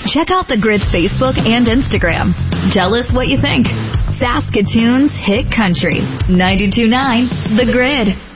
Check out The Grid's Facebook and Instagram. Tell us what you think. Saskatoon's Hit Country 92.9 The Grid.